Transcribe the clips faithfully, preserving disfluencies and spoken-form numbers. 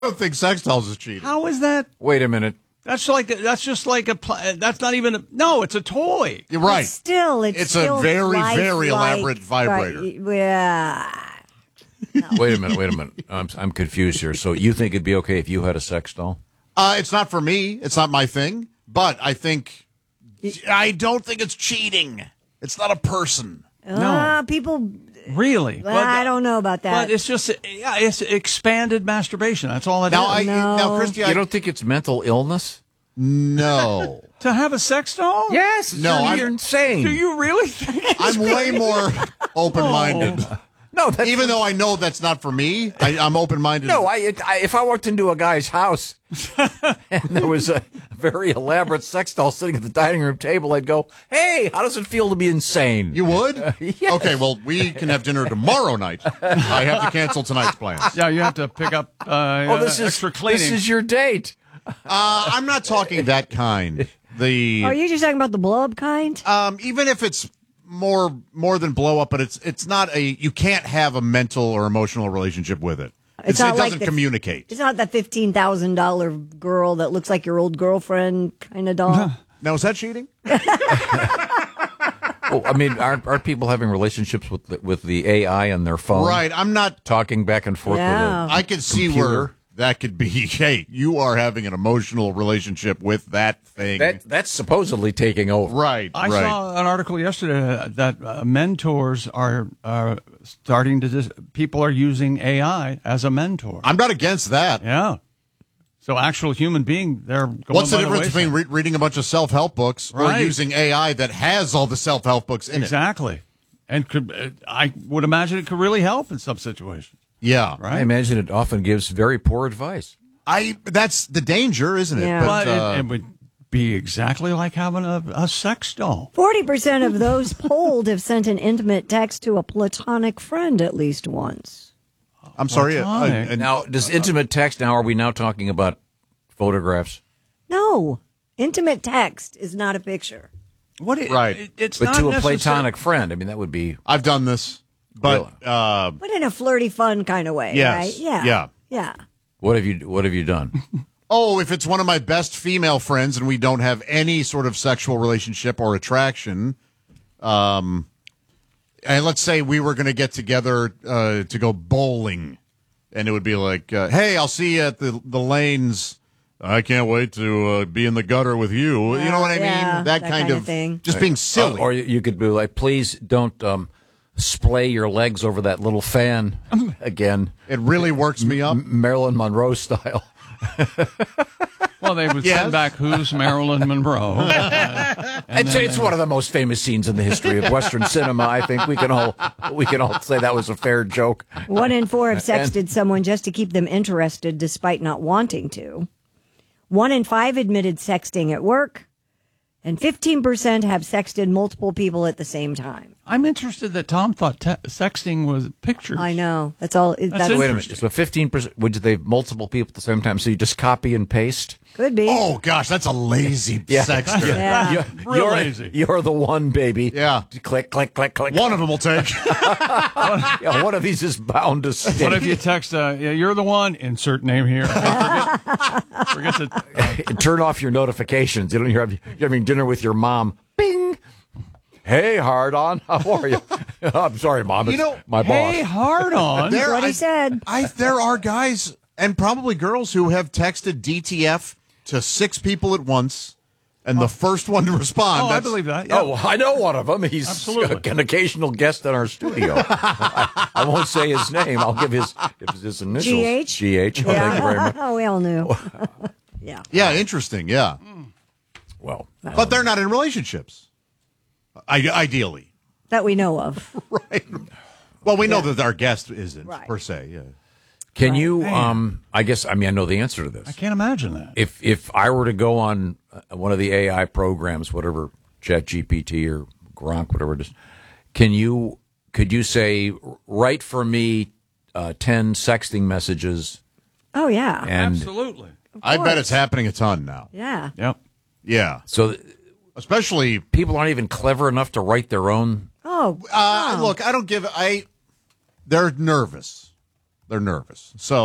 don't think sex dolls is cheating. How is that? Wait a minute. That's like that's just like a. pl- That's not even. A, no, it's a toy. You're right. But still, it's, It's still a very, lifelike, very elaborate vibrator. Right, yeah. Wait a minute. Wait a minute. I'm I'm confused here. So you think it'd be okay if you had a sex doll? Uh, it's not for me. It's not my thing. But I think I don't think it's cheating. It's not a person. Uh, people. Really? Well, I don't know about that. But it's just yeah, it's expanded masturbation. That's all it Now, is. I No. now, Christy, I You don't think it's mental illness? no. To have a sex doll? Yes. No, you're, I'm- you're insane. Do you really think? It's I'm way more open-minded. no, that's Even though I know that's not for me, I, I'm open-minded. No, I, it, I if I walked into a guy's house and there was a very elaborate sex doll sitting at the dining room table, I'd go, "Hey, how does it feel to be insane?" You would? yes. Okay, well, we can have dinner tomorrow night. I have to cancel tonight's plans. Yeah, you have to pick up uh, oh, this uh, is extra cleaning. this is your date. Uh, I'm not talking that kind. The Are you just talking about the blow up kind? um, even if it's more more than blow up, but it's it's not a. You can't have a mental or emotional relationship with it. It's It's, not it like doesn't the- communicate. It's not that fifteen thousand dollar girl that looks like your old girlfriend kind of doll. Now, is that cheating? Oh, I mean, aren't, aren't people having relationships with the, with the A I on their phone? Right. I'm not. Talking back and forth Yeah. with a I can see computer? where that could be. Hey, you are having an emotional relationship with that thing. That that's supposedly taking over. right. I right. saw an article yesterday that uh, mentors are uh, starting to. Dis- people are using A I as a mentor. I'm not against that. Yeah. So actual human being, they're going What's the by difference wayside. between re- reading a bunch of self-help books or Right. using A I that has all the self-help books in it? Exactly. And could uh, I would imagine it could really help in some situations. Yeah. Right. I imagine it often gives very poor advice. I. That's the danger, isn't it? Yeah. But uh, it, it would be exactly like having a, a sex doll. Forty percent of those polled have sent an intimate text to a platonic friend at least once. I'm sorry. uh, Platonic. uh, Now, does intimate text? Now, are we now talking about photographs? No, intimate text is not a picture. What? It, Right. It, it's But not to a necessary- platonic friend, I mean, that would be. I've done this, but Really? uh, But in a flirty, fun kind of way, Yes. right? Yeah. Yeah. Yeah. What have you What have you done? oh, if it's one of my best female friends and we don't have any sort of sexual relationship or attraction, um, and let's say we were going to get together uh, to go bowling, and it would be like, uh, "Hey, I'll see you at the the lanes. I can't wait to uh, be in the gutter with you." You know what I Yeah, mean? that kind of thing. Just being silly. Uh, or you you could be like, please don't um, splay your legs over that little fan again, it really works me up. Marilyn Monroe style. Well, they would Yes. send back who's Marilyn Monroe. Uh, and It's, then it's they- one of the most famous scenes in the history of Western cinema. I think we can all we can all say that was a fair joke. One in four have sexted someone just to keep them interested despite not wanting to. One in five admitted sexting at work. And fifteen percent have sexted multiple people at the same time. I'm interested that Tom thought te- sexting was pictures. I know. That's all. That's, That's Wait a minute. So fifteen percent, would they have multiple people at the same time? So you just copy and paste? Could be. Oh gosh, that's a lazy Yeah. sexter. Yeah. You're, Real you're, lazy. you're the one, baby. Yeah. Click, click, click, click. One of them will take. Yeah, one of these is bound to stick. What if you text, uh, yeah, you're the one, insert name here. forget, forget to, Turn off your notifications. You don't you're having, you're having dinner with your mom. Bing. Hey, hard on. How are you? I'm sorry, mom. It's You know, my hey, boss. hard on. There, what he I- said. I there are guys and probably girls who have texted D T F to six people at once, and the first one to respond. Oh, I that's- believe that. Yeah. Oh, I know one of them. He's Absolutely. an occasional guest in our studio. I, I won't say his name. I'll give his his, his initials. G H? G H. Oh, thank you very much. Oh, we all knew. Yeah. Yeah, interesting. Yeah, Well, but they're not in relationships. I, ideally, That we know of. right? Well, we know that our guest isn't Right. per se. Yeah. can you? Um, I guess. I mean, I know the answer to I this. can't imagine that. If if I were to go on uh, one of the A I programs, whatever Chat G P T or Gronk, whatever it is, can you? Could you say, write for me uh, ten sexting messages? Oh, yeah. And Absolutely. I bet it's happening a ton now. Yeah. Yep. Yeah, so especially. people aren't even clever enough to write their own. Oh, Uh, Look, I don't give. I. They're nervous. They're nervous. So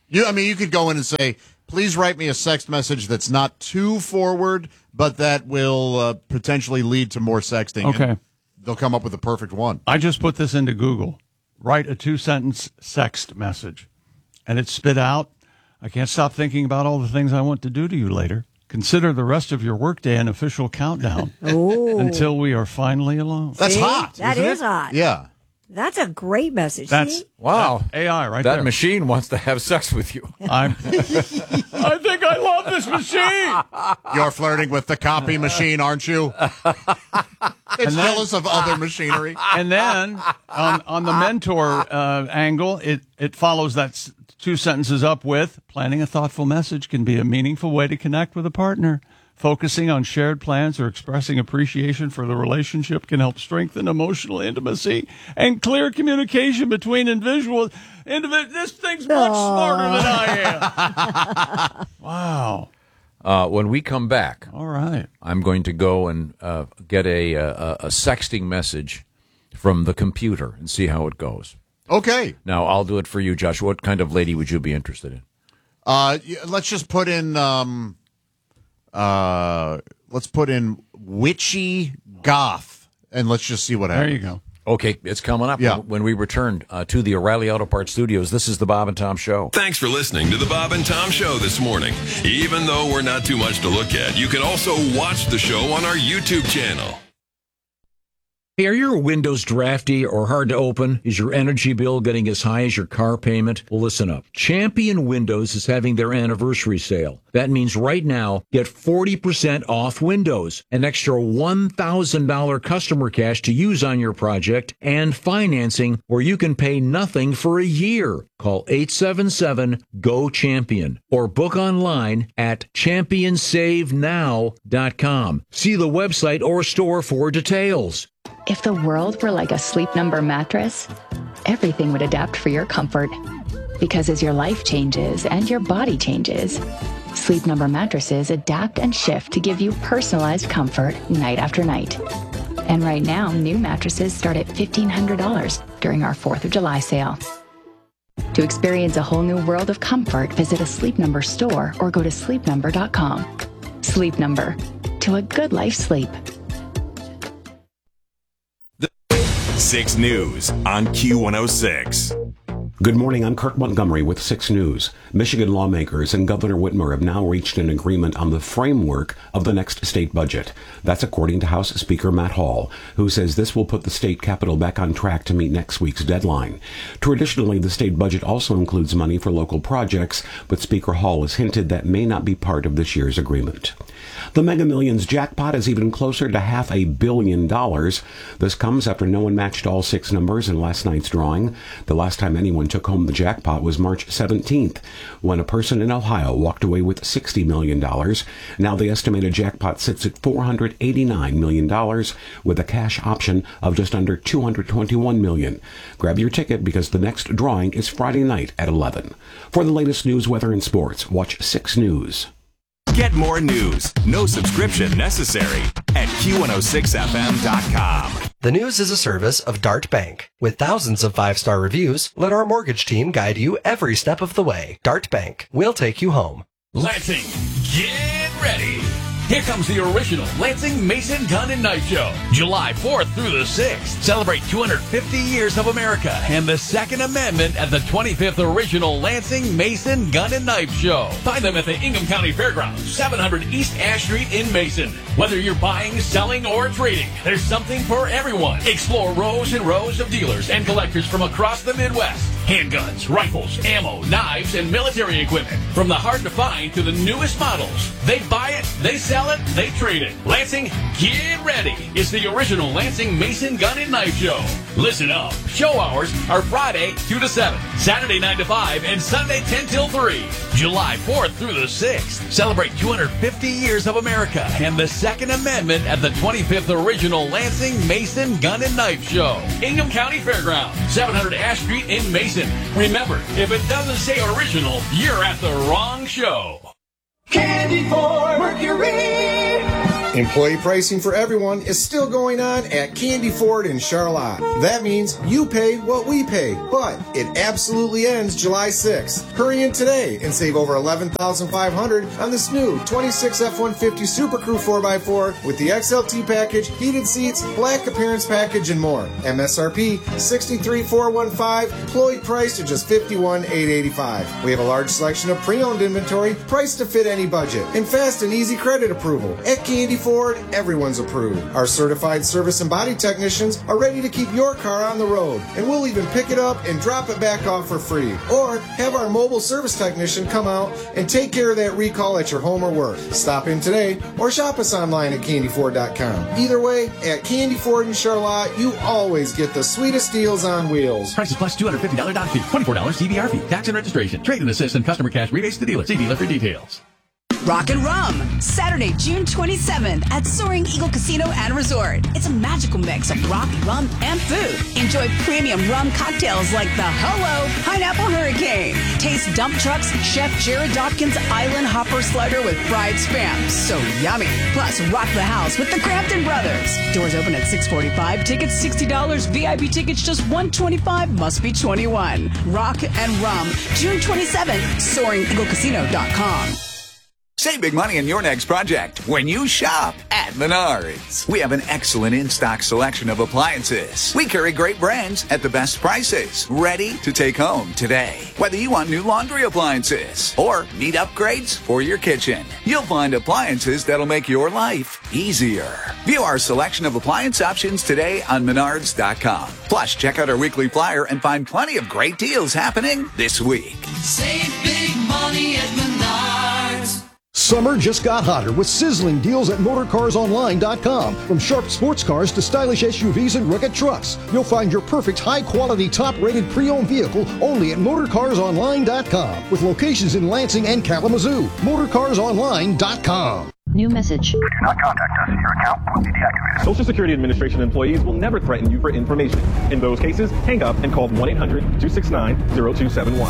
You, I mean, you could go in and say, please write me a text message that's not too forward, but that will uh, potentially lead to more sexting. Okay. And they'll come up with the perfect one. I just put this into Google. Write a two-sentence sext message. And it spit out, I can't stop thinking about all the things I want to do to you later. Consider the rest of your workday an official countdown until we are finally alone. That's See? hot. That isn't is it? hot. Yeah. That's a great message. That's See? Wow. A I right that there. machine wants to have sex with you. I'm, I think I love this machine. You're flirting with the copy machine, aren't you? It's then- jealous of other machinery. And then on, on the mentor uh, angle, it, it follows that s- two sentences up with planning a thoughtful message can be a meaningful way to connect with a partner. Focusing on shared plans or expressing appreciation for the relationship can help strengthen emotional intimacy and clear communication between individuals. Individ- this thing's much smarter than I am. Wow. Uh, when we come back, All right. I'm going to go and uh, get a, a, a sexting message from the computer and see how it goes. Okay. Now, I'll do it for you, Josh. What kind of lady would you be interested in? Uh, y- let's just put in, um, uh, let's put in witchy goth, and let's just see what There happens. you go. Okay, it's coming up Yeah. when we return uh, to the O'Reilly Auto Parts Studios. This is the Bob and Tom Show. Thanks for listening to the Bob and Tom Show this morning. Even though we're not too much to look at, you can also watch the show on our YouTube channel. Hey, are your windows drafty or hard to open? Is your energy bill getting as high as your car payment? Well, listen up. Champion Windows is having their anniversary sale. That means right now, get forty percent off windows, an extra one thousand dollars customer cash to use on your project, and financing where you can pay nothing for a year. Call eight seven seven, G O, CHAMPION or book online at champion save now dot com. See the website or store for details. If the world were like a Sleep Number mattress, everything would adapt for your comfort. Because as your life changes and your body changes, Sleep Number mattresses adapt and shift to give you personalized comfort night after night. And right now, new mattresses start at fifteen hundred dollars during our fourth of July sale. To experience a whole new world of comfort, visit a Sleep Number store or go to sleep number dot com. Sleep Number. To a good life sleep. six News on Q one oh six. Good morning, I'm Kirk Montgomery with six News. Michigan lawmakers and Governor Whitmer have now reached an agreement on the framework of the next state budget. That's according to House Speaker Matt Hall, who says this will put the state capitol back on track to meet next week's deadline. Traditionally, the state budget also includes money for local projects, but Speaker Hall has hinted that may not be part of this year's agreement. The Mega Millions jackpot is even closer to half a billion dollars. This comes after no one matched all six numbers in last night's drawing. The last time anyone took home the jackpot was March seventeenth, when a person in Ohio walked away with sixty million dollars. Now the estimated jackpot sits at four hundred eighty-nine million dollars, with a cash option of just under two hundred twenty-one million dollars. Grab your ticket because the next drawing is Friday night at eleven. For the latest news, weather, and sports, watch six News. Get more news, no subscription necessary, at Q one oh six F M dot com. The News is a service of Dart Bank. With thousands of five-star reviews, let our mortgage team guide you every step of the way. Dart Bank. We'll take you home. Lansing, get ready. Here comes the original Lansing Mason Gun and Knife Show. July fourth through the sixth. Celebrate two hundred fifty years of America and the Second Amendment at the twenty-fifth original Lansing Mason Gun and Knife Show. Find them at the Ingham County Fairgrounds, seven hundred East Ash Street in Mason. Whether you're buying, selling, or trading, there's something for everyone. Explore rows and rows of dealers and collectors from across the Midwest. Handguns, rifles, ammo, knives, and military equipment. From the hard to find to the newest models. They buy it, they sell it, they trade it. Lansing, get ready. It's the original Lansing Mason Gun and Knife Show. Listen up. Show hours are Friday two to seven, Saturday nine to five, and Sunday ten till three. July fourth through the sixth. Celebrate two hundred fifty years of America and the Second Amendment at the twenty-fifth original Lansing Mason Gun and Knife Show. Ingham County Fairgrounds, seven hundred Ash Street in Mason. Remember, if it doesn't say original, you're at the wrong show. Candy for Mercury. Employee pricing for everyone is still going on at Candy Ford in Charlotte. That means you pay what we pay, but it absolutely ends July sixth. Hurry in today and save over eleven thousand five hundred dollars on this new twenty-six F one fifty Super Crew four by four with the X L T package, heated seats, black appearance package, and more. M S R P sixty-three thousand four hundred fifteen, employee price to just fifty-one thousand eight hundred eighty-five. We have a large selection of pre-owned inventory, priced to fit any budget, and fast and easy credit approval. At Candy Ford, everyone's approved. Our certified service and body technicians are ready to keep your car on the road, and we'll even pick it up and drop it back off for free. Or have our mobile service technician come out and take care of that recall at your home or work. Stop in today or shop us online at candy ford dot com. Either way, at Candy Ford in Charlotte, you always get the sweetest deals on wheels. Prices plus two hundred fifty dollars doc fee, twenty-four dollars C V R fee, tax and registration, trade and assist, and customer cash rebates to the dealer. See dealer for details. Rock and Rum, Saturday, June twenty-seventh at Soaring Eagle Casino and Resort. It's a magical mix of rock, rum, and food. Enjoy premium rum cocktails like the Hello Pineapple Hurricane. Taste Dump Truck's Chef Jared Dawkins Island Hopper Slider with fried spam. So yummy. Plus, rock the house with the Crampton Brothers. Doors open at six forty-five. Tickets sixty dollars. V I P tickets just one hundred twenty-five dollars. Must be twenty-one. Rock and Rum, June twenty-seventh. soaring eagle casino dot com. Save big money on your next project when you shop at Menards. We have an excellent in-stock selection of appliances. We carry great brands at the best prices, ready to take home today. Whether you want new laundry appliances or need upgrades for your kitchen, you'll find appliances that'll make your life easier. View our selection of appliance options today on menards dot com. Plus, check out our weekly flyer and find plenty of great deals happening this week. Save big money at Menards. Summer just got hotter with sizzling deals at motor cars online dot com. From sharp sports cars to stylish S U Vs and rugged trucks, you'll find your perfect high-quality, top-rated pre-owned vehicle only at motor cars online dot com. With locations in Lansing and Kalamazoo. motor cars online dot com. New message. Do not contact us. Your account will be deactivated. Social Security Administration employees will never threaten you for information. In those cases, hang up and call one eight hundred two six nine zero two seven one.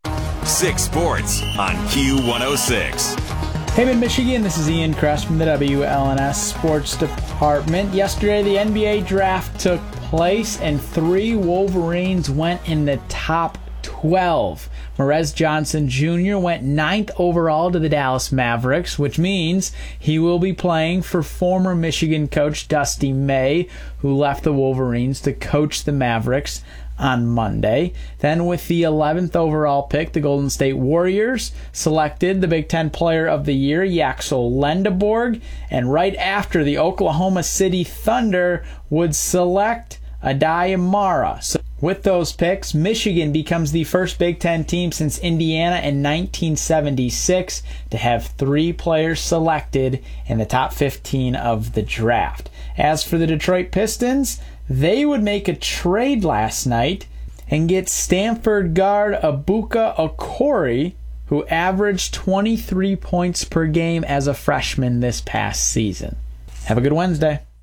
Six Sports on Q one oh six. Hey, Mid-Michigan, this is Ian Kress from the W L N S Sports Department. Yesterday, the N B A draft took place, and three Wolverines went in the top twelve. Marez Johnson Junior went ninth overall to the Dallas Mavericks, which means he will be playing for former Michigan coach Dusty May, who left the Wolverines to coach the Mavericks on Monday. Then with the eleventh overall pick, the Golden State Warriors selected the Big Ten Player of the Year, Yaxel Lendeborg, and right after, the Oklahoma City Thunder would select Adai Mara. So with those picks, Michigan becomes the first Big Ten team since Indiana in nineteen seventy-six to have three players selected in the top fifteen of the draft. As for the Detroit Pistons, they would make a trade last night and get Stanford guard Ibuka Okori, who averaged twenty-three points per game as a freshman this past season. Have a good Wednesday.